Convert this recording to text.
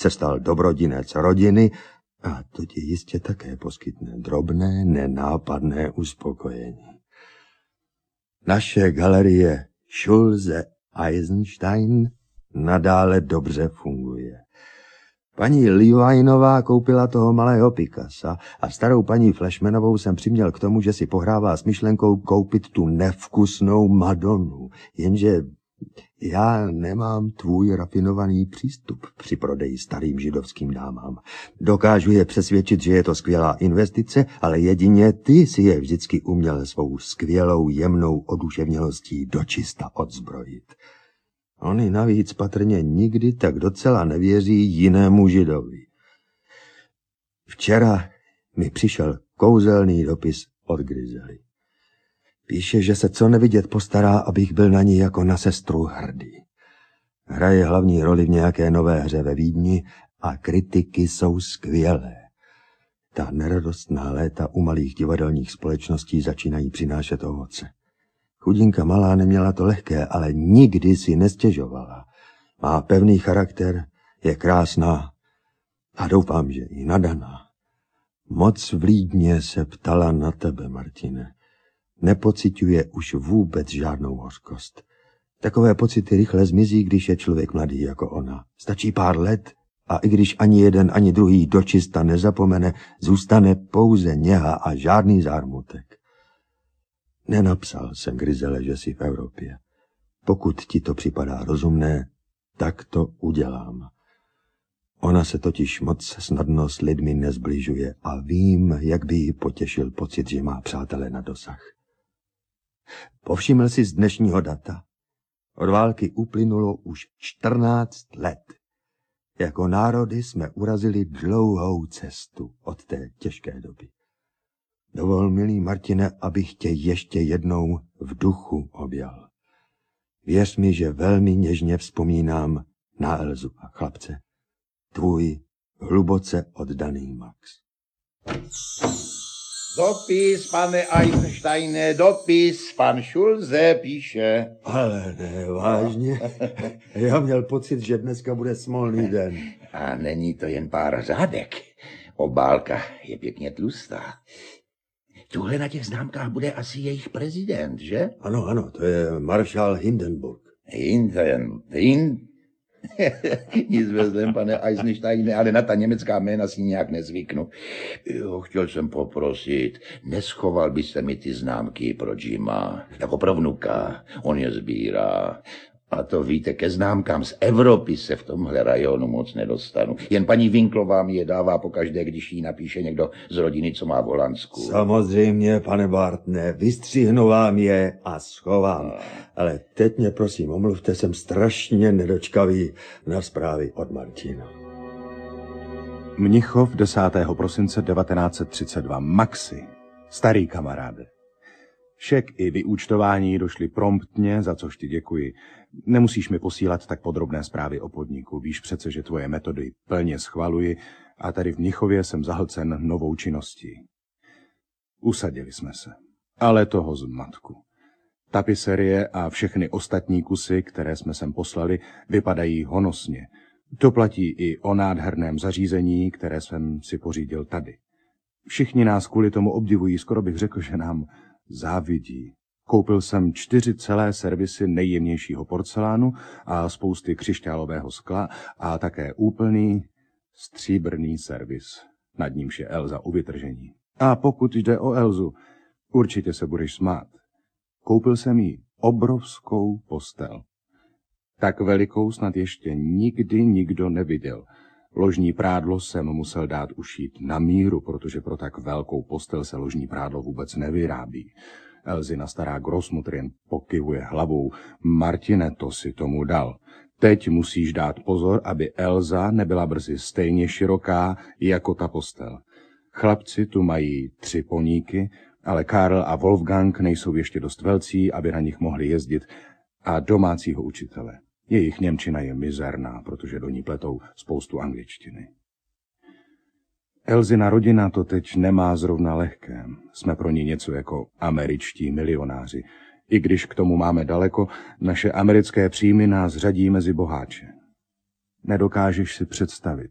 se stal dobrodinec rodiny a to ti jistě také poskytne drobné, nenápadné uspokojení. Naše galerie Schulze Eisenstein nadále dobře funguje. Paní Levinová koupila toho malého Picassa a starou paní Flashmanovou jsem přiměl k tomu, že si pohrává s myšlenkou koupit tu nevkusnou Madonu, jenže já nemám tvůj rafinovaný přístup při prodeji starým židovským dámám. Dokážu je přesvědčit, že je to skvělá investice, ale jedině ty si je vždycky uměl svou skvělou jemnou oduševnělostí dočista odzbrojit. Oni navíc patrně nikdy tak docela nevěří jinému židovi. Včera mi přišel kouzelný dopis od Grizely. Píše, že se co nevidět postará, abych byl na ní jako na sestru hrdý. Hraje hlavní roli v nějaké nové hře ve Vídni a kritiky jsou skvělé. Ta neradostná léta u malých divadelních společností začínají přinášet ovoce. Chudinka malá neměla to lehké, ale nikdy si nestěžovala. Má pevný charakter, je krásná a doufám, že i nadaná. Moc vlídně se ptala na tebe, Martine. Nepociťuje už vůbec žádnou hořkost. Takové pocity rychle zmizí, když je člověk mladý jako ona. Stačí pár let a i když ani jeden, ani druhý dočista nezapomene, zůstane pouze něha a žádný zármutek. Nenapsal jsem Grizele, že jsi v Evropě. Pokud ti to připadá rozumné, tak to udělám. Ona se totiž moc snadno s lidmi nezbližuje a vím, jak by jí potěšil pocit, že má přátele na dosah. Povšiml jsi z dnešního data? Od války uplynulo už 14 let. Jako národy jsme urazili dlouhou cestu od té těžké doby. Dovol, milý Martine, abych tě ještě jednou v duchu objal. Věř mi, že velmi něžně vzpomínám na Elzu a chlapce. Tvůj hluboce oddaný Max. Dopis, pane Eisensteine, dopis, pan Schulze píše. Ale ne, vážně. Já měl pocit, že dneska bude smolný den. A není to jen pár řádek. Obálka je pěkně tlustá. Tuhle na těch známkách bude asi jejich prezident, že? Ano, to je maršál Hindenburg. Nic ve zlém, pane Eisensteine, ale na ta německá jména si nějak nezvyknu. Jo, chtěl jsem poprosit, neschoval by se mi ty známky pro Jima, jako pro vnuka, on je sbírá. A to víte, ke známkám z Evropy se v tomhle rajonu moc nedostanu. Jen paní Winklová mi je dává pokaždé, když jí napíše někdo z rodiny, co má v Holandsku. Samozřejmě, pane Bartne, vystřihnu vám je a schovám. Ale teď mě prosím omluvte, jsem strašně nedočkavý na zprávy od Martina. Mnichov 10. prosince 1932. Maxi, starý kamarád. Šek i vyúčtování došly promptně, za což ti děkuji. Nemusíš mi posílat tak podrobné zprávy o podniku. Víš přece, že tvoje metody plně schvaluji a tady v Mnichově jsem zahlcen novou činností. Usadili jsme se. Ale toho zmatku. Tapiserie a všechny ostatní kusy, které jsme sem poslali, vypadají honosně. To platí i o nádherném zařízení, které jsem si pořídil tady. Všichni nás kvůli tomu obdivují, skoro bych řekl, že nám závidí. Koupil jsem 4 celé servisy nejjemnějšího porcelánu a spousty křišťálového skla a také úplný stříbrný servis, nad nímž je Elza u vytržení. A pokud jde o Elzu, určitě se budeš smát. Koupil jsem jí obrovskou postel. Tak velikou snad ještě nikdy nikdo neviděl. Ložní prádlo jsem musel dát ušít na míru, protože pro tak velkou postel se ložní prádlo vůbec nevyrábí. Elzina stará Grossmutter jen pokyvuje hlavou. Martine, to si tomu dal. Teď musíš dát pozor, aby Elza nebyla brzy stejně široká jako ta postel. Chlapci tu mají 3 poníky, ale Karl a Wolfgang nejsou ještě dost velcí, aby na nich mohli jezdit, a domácího učitele. Jejich němčina je mizerná, protože do ní pletou spoustu angličtiny. Elzina rodina to teď nemá zrovna lehké. Jsme pro ní něco jako američtí milionáři. I když k tomu máme daleko, naše americké příjmy nás řadí mezi boháče. Nedokážeš si představit,